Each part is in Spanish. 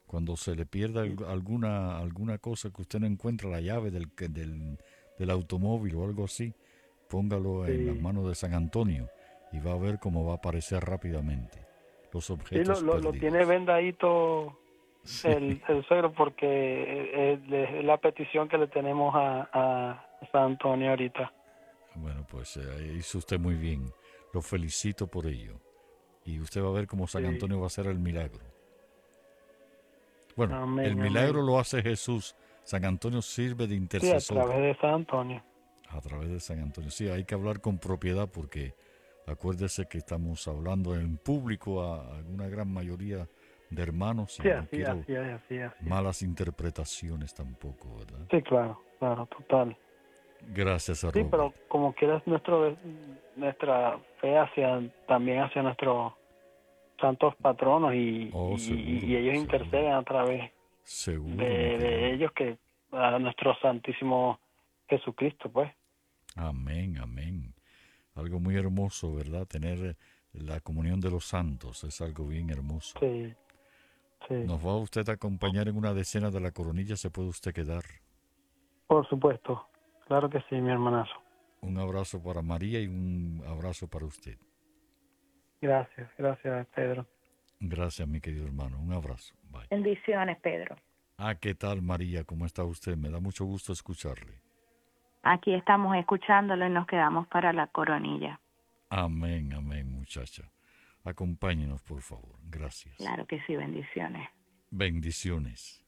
Cuando se le pierda alguna cosa que usted no encuentra, la llave del automóvil o algo así, póngalo en las Sí, manos de San Antonio y va a ver cómo va a aparecer rápidamente los sí, objetos lo tiene perdidos. vendadito Sí. el suegro porque es la petición que le tenemos a San Antonio ahorita. Bueno, pues hizo usted muy bien. Lo felicito por ello. Y usted va a ver cómo San Sí, Antonio va a hacer el milagro. Bueno, el amén, milagro amén. lo hace Jesús. San Antonio sirve de Sí, a intercesor través de San Antonio. a través de San Antonio. Sí, hay que hablar con propiedad porque acuérdese que estamos hablando en público a una gran mayoría de hermanos y Sí, no así, quiero así es, así es, así es. malas interpretaciones tampoco, ¿verdad? Sí, claro, claro, total. Gracias a Sí, Robert. pero como quieras nuestra fe también hacia nuestros santos patronos Oh, y seguro, ellos seguro, interceden a través seguro, mi de querido. ellos que a nuestro santísimo Jesucristo, pues. Amén, amén. Algo muy hermoso, ¿verdad? Tener la comunión de los santos es algo bien hermoso. Sí, sí, ¿Nos va usted a acompañar en una decena de la coronilla? ¿Se puede usted quedar? por supuesto. Claro que sí, mi hermanazo. Un abrazo para María y un abrazo para usted. Gracias, gracias, Pedro. Gracias, mi querido hermano. Un abrazo. Bye. Bendiciones, Pedro. Ah, ¿qué tal, María? ¿Cómo está usted? Me da mucho gusto escucharle. Aquí estamos escuchándolo y nos quedamos para la coronilla. Amén, amén, muchacha. Acompáñenos, por favor. Gracias. Claro que sí, bendiciones. Bendiciones.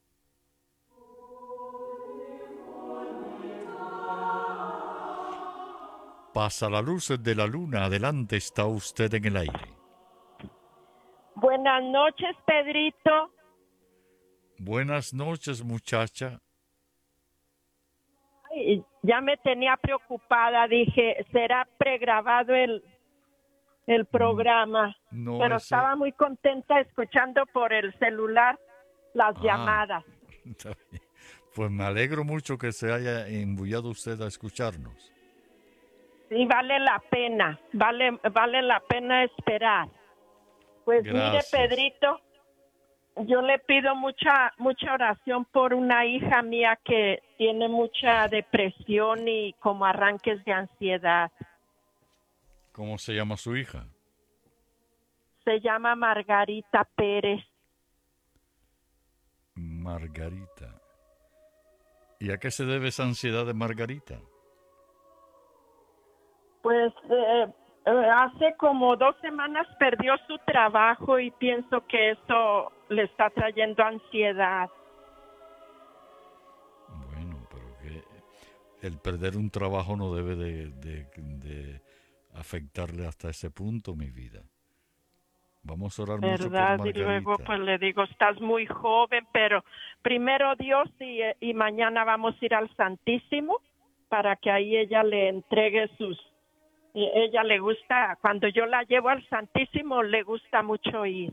Pasa la luz de la luna. Adelante está usted en el aire. Buenas noches, Pedrito. Buenas noches, muchacha. Ay, ya me tenía preocupada, dije, será pregrabado el programa, No pero ese. estaba muy contenta escuchando por el celular las Ah, llamadas. está bien. Pues me alegro mucho que se haya embullado usted a escucharnos. Sí, vale la pena, vale la pena esperar. Pues mire, Gracias. Pedrito, yo le pido mucha oración por una hija mía que tiene mucha depresión y como arranques de ansiedad. ¿Cómo se llama su hija? Se llama Margarita Pérez. Margarita. ¿Y a qué se debe esa ansiedad de Margarita? Pues hace como 2 semanas perdió su trabajo y pienso que eso le está trayendo ansiedad. Bueno, pero que el perder un trabajo no debe de afectarle hasta ese punto, mi vida. Vamos a orar mucho por ¿Verdad? Y luego Margarita. pues le digo, estás muy joven, pero primero Dios y mañana vamos a ir al Santísimo para que ahí ella le entregue ella le gusta, cuando yo la llevo al Santísimo le gusta mucho ir.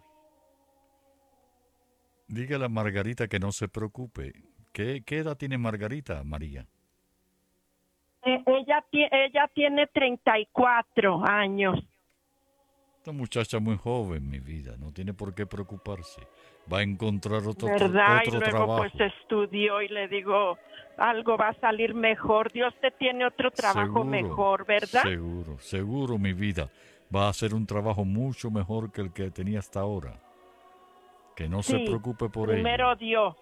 Dígale a Margarita que no se preocupe. ¿Qué edad tiene Margarita, María? Ella tiene 34 años. Esta muchacha muy joven, mi vida, no tiene por qué preocuparse. Va a encontrar ¿Verdad? Y otro luego pues trabajo. estudió y le digo, algo va a salir mejor, Dios te tiene otro trabajo Seguro, mejor, ¿verdad? seguro, seguro, mi vida. Va a hacer un trabajo mucho mejor que el que tenía hasta ahora. Que no se Sí, preocupe por ello. primero Dios.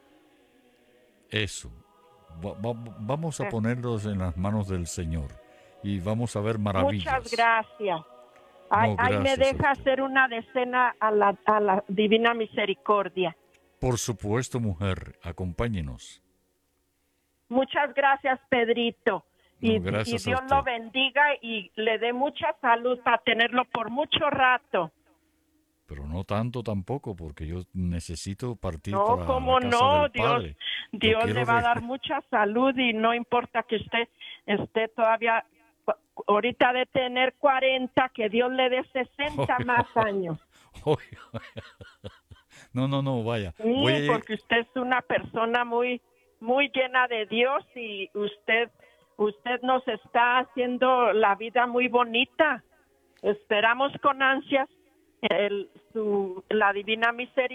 Eso. Vamos a Eh, ponerlos en las manos del Señor y vamos a ver Muchas maravillas. gracias. No, Ahí me gracias a deja usted. hacer una decena a la Divina Misericordia. Por supuesto, mujer, acompáñenos. Muchas gracias, Pedrito. No, Y gracias a Dios lo usted. bendiga y le dé mucha salud para tenerlo por mucho rato. Pero no tanto tampoco, porque yo necesito partir No, para la cómo casa del no, Dios, Padre. Yo Dios le quiero va a re- dar mucha salud y no importa que usted esté todavía, ahorita de tener 40, que Dios le dé 60 más años. Oiga, no, no, no, vaya. Voy a Sí, ir. porque usted es una persona muy llena de Dios y usted nos está haciendo la vida muy bonita. Esperamos con ansias la divina misericordia